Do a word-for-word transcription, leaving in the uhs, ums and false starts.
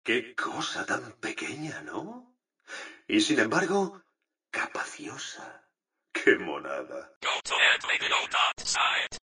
Qué cosa tan pequeña, ¿no? Y sin embargo, capaciosa. ¡Qué monada!